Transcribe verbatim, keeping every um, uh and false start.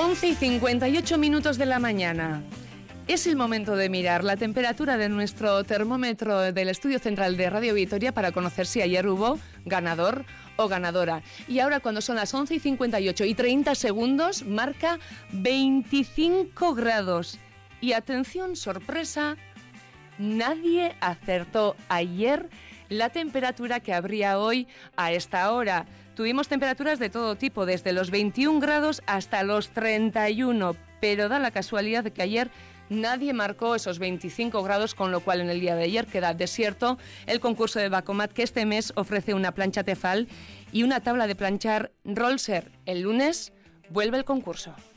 once y cincuenta y ocho minutos de la mañana. Es el momento de mirar la temperatura de nuestro termómetro del estudio central de Radio Vitoria para conocer si ayer hubo ganador o ganadora. Y ahora, cuando son las once y cincuenta y ocho y treinta segundos, marca veinticinco grados. Y atención, sorpresa, nadie acertó ayer la temperatura que habría hoy a esta hora. Tuvimos temperaturas de todo tipo, desde los veintiún grados hasta los treinta y uno, pero da la casualidad de que ayer nadie marcó esos veinticinco grados, con lo cual en el día de ayer queda desierto el concurso de Bacomat, que este mes ofrece una plancha Tefal y una tabla de planchar Rolser. El lunes vuelve el concurso.